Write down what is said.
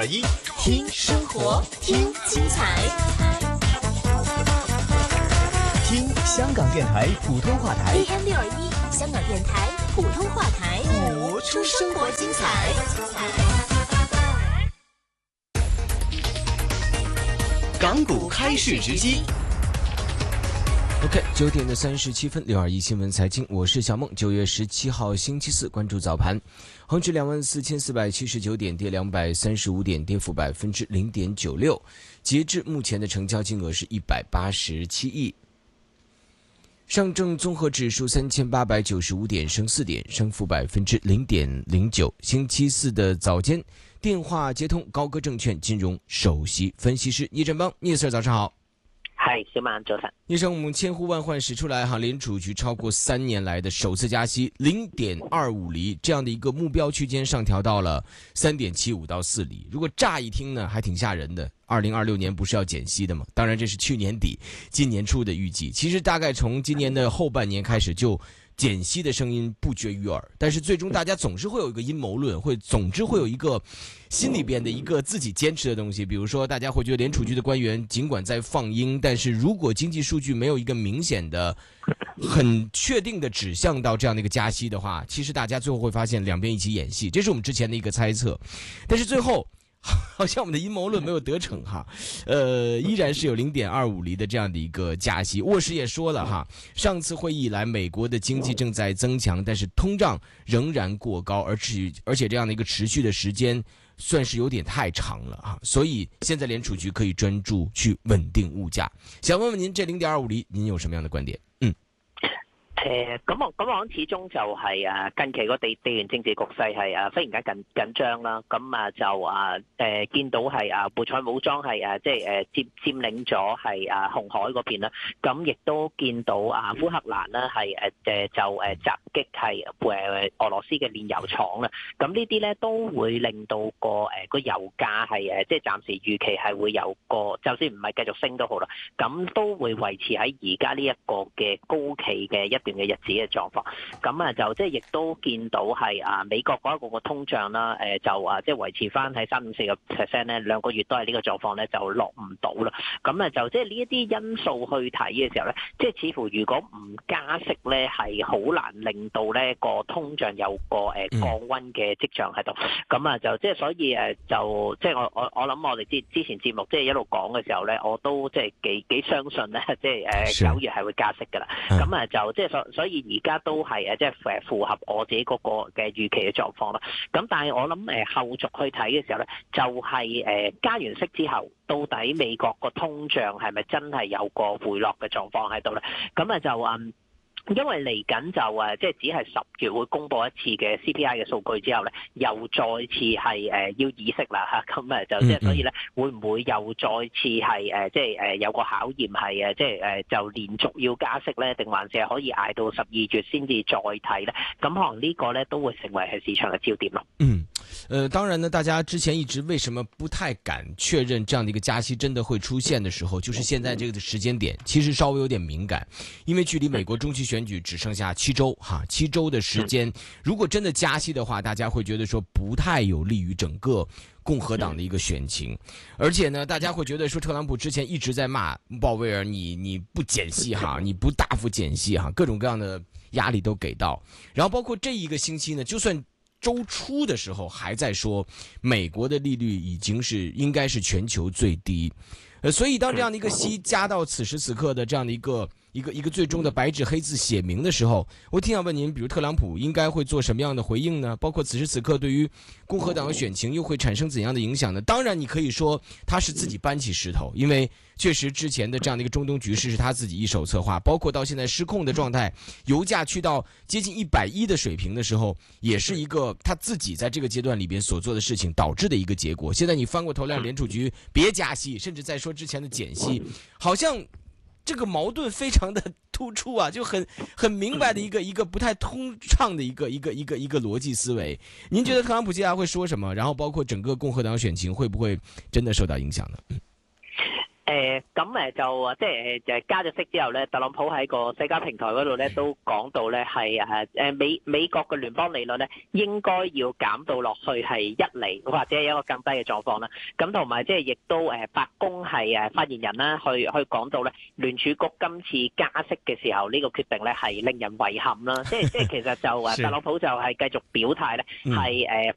6.1，听生活，听精彩，听香港电台普通话台 AM621，香港电台普通话台， 活出生活精彩。港股开市直击。 OK， 9点的37分，621新闻财经，我是小梦。9月17号星期四，关注早盘，恒指24,479点，跌235点，跌幅0.96%。截至目前的成交金额是187亿。上证综合指数3895点，升4点，升幅0.09%。星期四的早间，电话接通高歌证券金融首席分析师聂振邦，聂 Sir 早上好。 嗨，小马早晨。 聂生，我们千呼万唤始出来哈，联储局超过3年来的首次加息0.25厘，这样的一个目标区间上调到了3.75到4厘。如果乍一听呢，还挺吓人的。2026年不是要减息的吗？当然这是去年底、今年初的预计。其实大概从今年的后半年开始就减息的声音不绝于耳，但是最终大家总是会有一个阴谋论，总之会有一个心里边的一个自己坚持的东西。比如说大家会觉得联储局的官员尽管在放鹰，但是如果经济数据没有一个明显的很确定的指向到这样的一个加息的话，其实大家最后会发现两边一起演戏，这是我们之前的一个猜测。但是最后好像我们的阴谋论没有得逞哈，依然是有0.25厘的这样的一个加息。沃什也说了哈，上次会议以来，美国的经济正在增强，但是通胀仍然过高，而且这样的一个持续的时间算是有点太长了哈，所以现在联储局可以专注去稳定物价。想问问您，这0.25厘，您有什么样的观點？ 咁始終就係近期個地緣政治局勢係忽然間緊張啦，咁就見到係胡塞武裝係即係佔領咗係紅海嗰邊啦，咁亦都見到烏克蘭啦係就襲擊係俄羅斯嘅煉油廠啦，咁呢啲咧都會令到個油價係即係暫時預期係會有個，就算唔係繼續升都好啦，咁都會維持喺而家呢一個嘅高企嘅一段嘅日子嘅狀況，咁就即係亦都見到係美國嗰一個通脹啦，就即係維持翻喺3.4%咧，2個月都係呢個狀況咧，就落唔到啦。咁就即係呢一啲因素去睇嘅時候咧，即係似乎如果唔加息咧，係好難令到咧個通脹有個降溫嘅跡象喺度。咁就即係所以就即係我諗我哋之前節目即係一路講嘅時候咧，我都即係幾相信咧，即係9月係會加息㗎啦。咁就即係所以而家都係即係符合我自己嗰個嘅預期嘅狀況啦。咁但係我諗後續去睇嘅時候咧，就係加完息之後，到底美國個通脹係咪真係有個回落嘅狀況喺度咧？咁就因為嚟緊就即係只係10月會公布一次嘅 CPI 嘅數據之後咧，又再次係要議息啦嚇，咁就即係所以咧，會唔會又再次係即係有個考驗係即係就連續要加息咧，定還是係可以捱到12月先至再睇咧？咁可能呢個咧都會成為係市場嘅焦點咯。 當然呢，大家之前一直為什麼不太敢確認這樣的一個加息真的會出現的時候，就是現在這個時間點其實稍微有點敏感，因為距離美國中期選舉只剩下7周哈，7周的時間，如果真的加息的話，大家會覺得說不太有利於整個共和黨的一個選情，而且呢，大家會覺得說特朗普之前一直在罵鮑威爾，你不減息哈，你不大幅減息哈，各種各樣的壓力都給到，然後包括這一個星期呢，就算周初的時候還在說美國的利率已經應該是全球最低，所以當這樣的一個息加到此時此刻的這樣的一個最終的白紙黑字寫明的時候，我挺想問您，比如特朗普應該會做什麼樣的回應呢？包括此時此刻對於共和黨的選情又會產生怎樣的影響呢？當然你可以說他是自己搬起石頭，因為確實之前的這樣的一個中東局勢是他自己一手策劃，包括到現在失控的狀態，油價去到接近110的水平的時候，也是一個他自己在這個階段裡邊所做的事情導致的一個結果。現在你翻過頭讓聯儲局別加息，甚至在說之前的減息，好像這個矛盾非常的突出啊，就很明白的一個不太通暢的一個邏輯思維。您覺得特朗普接下來會說什麼？然後包括整個共和黨選情會不會真的受到影響呢？ 就即係加咗息之後咧，特朗普喺個社交平台嗰度咧都講到咧係美國嘅聯邦利率咧應該要減到落去係1厘或者係一個更低嘅狀況啦。咁同埋即係亦都白宮係發言人啦去講到咧聯儲局今次加息嘅時候呢個決定咧係令人遺憾啦。即係其實就特朗普就係繼續表態咧係